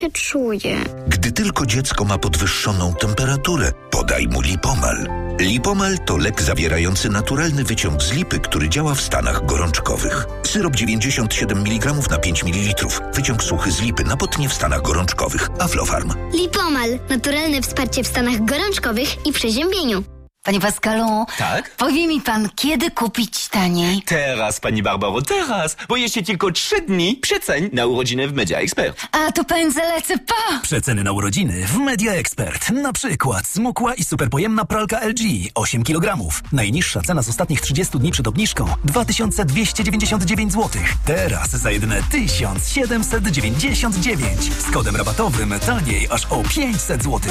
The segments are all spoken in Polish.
nie czuję. Gdy tylko dziecko ma podwyższoną temperaturę, podaj mu Lipomal. Lipomal to lek zawierający naturalny wyciąg z lipy, który działa w stanach gorączkowych. Syrop 97 mg na 5 ml. Wyciąg suchy z lipy na potnie w stanach gorączkowych. Aflofarm. Lipomal. Naturalne wsparcie w stanach gorączkowych i przeziębieniu. Panie Pascalu, tak? powie mi pan, kiedy kupić taniej? Teraz, pani Barbaro, teraz, bo jeszcze tylko 3 dni przeceń na urodziny w Media Expert. A to pędzę lecę, pa! Przeceny na urodziny w Media Expert. Na przykład smukła i superpojemna pralka LG 8 kg. Najniższa cena z ostatnich 30 dni przed obniżką 2299 zł. Teraz za jedyne 1799. Z kodem rabatowym taniej aż o 500 zł.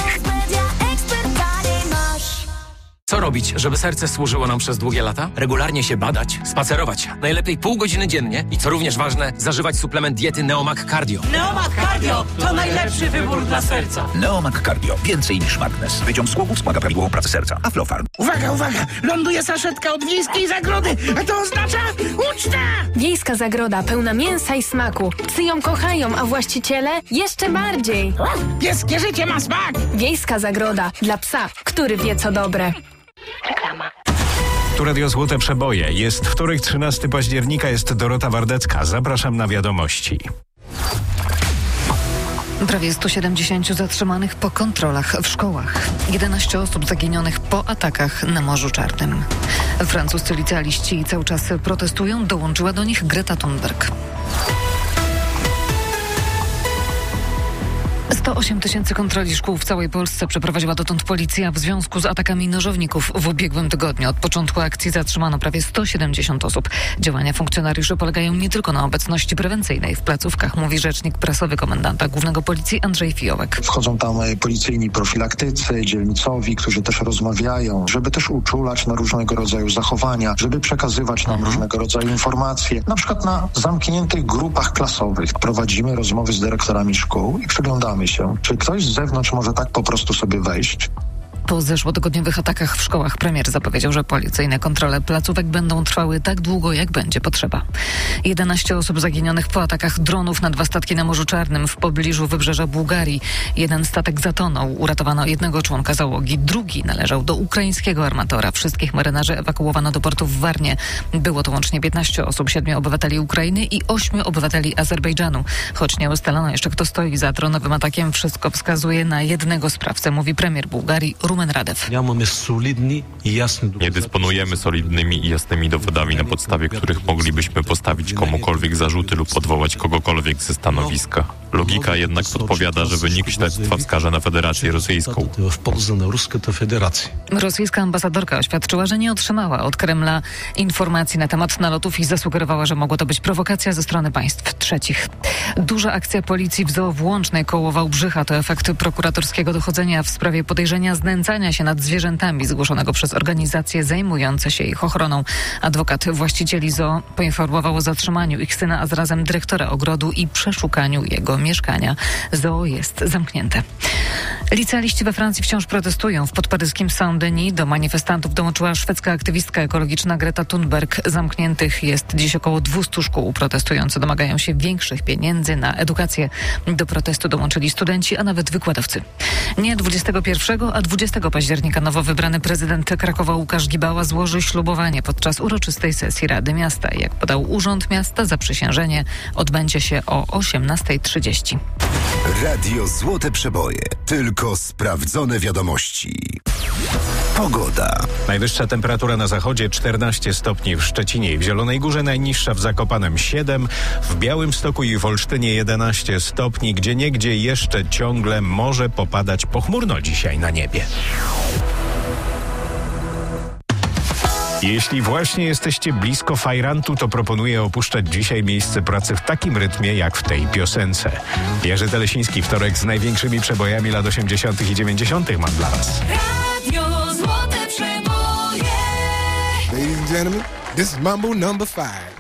Co robić, żeby serce służyło nam przez długie lata? Regularnie się badać, spacerować. Najlepiej pół godziny dziennie i co również ważne, zażywać suplement diety Neomag Cardio. Neomag Cardio to najlepszy wybór dla serca. Neomag Cardio. Więcej niż magnes. Wyciąg z głowy wspomaga prawidłową pracę serca. Aflofarm. Uwaga, uwaga! Ląduje saszetka od Wiejskiej Zagrody, a to oznacza ucztę! Wiejska Zagroda pełna mięsa i smaku. Psy ją kochają, a właściciele jeszcze bardziej. Pieskie życie ma smak! Wiejska Zagroda dla psa, który wie co dobre. Reklama. Tu Radio Złote Przeboje. Jest wtorek, 13 października, jest Dorota Wardecka. Zapraszam na wiadomości. Prawie 170 zatrzymanych po kontrolach w szkołach. 11 osób zaginionych po atakach na Morzu Czarnym. Francuscy licealiści cały czas protestują, dołączyła do nich Greta Thunberg. 108 tysięcy kontroli szkół w całej Polsce przeprowadziła dotąd policja w związku z atakami nożowników w ubiegłym tygodniu. Od początku akcji zatrzymano prawie 170 osób. Działania funkcjonariuszy polegają nie tylko na obecności prewencyjnej w placówkach, mówi rzecznik prasowy komendanta głównego policji Andrzej Fiołek. Wchodzą tam policyjni profilaktycy, dzielnicowi, którzy też rozmawiają, żeby też uczulać na różnego rodzaju zachowania, żeby przekazywać nam różnego rodzaju informacje. Na przykład na zamkniętych grupach klasowych prowadzimy rozmowy z dyrektorami szkół i przyglądamy się, czy ktoś z zewnątrz może tak po prostu sobie wejść. Po zeszłotygodniowych atakach w szkołach premier zapowiedział, że policyjne kontrole placówek będą trwały tak długo, jak będzie potrzeba. 11 osób zaginionych po atakach dronów na 2 statki na Morzu Czarnym w pobliżu wybrzeża Bułgarii. Jeden statek zatonął, uratowano jednego członka załogi, drugi należał do ukraińskiego armatora. Wszystkich marynarzy ewakuowano do portu w Warnie. Było to łącznie 15 osób, 7 obywateli Ukrainy i 8 obywateli Azerbejdżanu. Choć nie ustalono jeszcze, kto stoi za dronowym atakiem, wszystko wskazuje na jednego sprawcę, mówi premier Bułgarii Rumen Radew. Nie dysponujemy solidnymi i jasnymi dowodami, na podstawie których moglibyśmy postawić komukolwiek zarzuty lub odwołać kogokolwiek ze stanowiska. Logika jednak podpowiada, że wynik śledztwa wskaże na Federację Rosyjską. Rosyjska ambasadorka oświadczyła, że nie otrzymała od Kremla informacji na temat nalotów i zasugerowała, że mogła to być prowokacja ze strony państw trzecich. Duża akcja policji w Zoo w Łącznej koło Wałbrzycha to efekt prokuratorskiego dochodzenia w sprawie podejrzenia znęcania się nad zwierzętami zgłoszonego przez organizacje zajmujące się ich ochroną. Adwokat właścicieli zoo poinformował o zatrzymaniu ich syna, a zarazem dyrektora ogrodu i przeszukaniu jego mieszkania. Zoo jest zamknięte. Licealiści we Francji wciąż protestują. W podparyskim Saint-Denis do manifestantów dołączyła szwedzka aktywistka ekologiczna Greta Thunberg. Zamkniętych jest dziś około 200 szkół. Protestujący domagają się większych pieniędzy na edukację. Do protestu dołączyli studenci, a nawet wykładowcy. Nie 21, a 20 października nowo wybrany prezydent Krakowa Łukasz Gibała złoży ślubowanie podczas uroczystej sesji Rady Miasta. Jak podał Urząd Miasta, zaprzysiężenie odbędzie się o 18:30. Radio Złote Przeboje. Tylko sprawdzone wiadomości. Pogoda. Najwyższa temperatura na zachodzie 14 stopni w Szczecinie i w Zielonej Górze, najniższa w Zakopanem 7, w Białymstoku i w Olsztynie 11 stopni, gdzieniegdzie jeszcze ciągle może popadać pochmurno dzisiaj na niebie. Jeśli właśnie jesteście blisko fajrantu, to proponuję opuszczać dzisiaj miejsce pracy w takim rytmie, jak w tej piosence. Jerzy Telesiński, wtorek z największymi przebojami lat 80. i 90. mam dla Was. Radio Złote Przeboje. Ladies and gentlemen, this is Mambo number 5.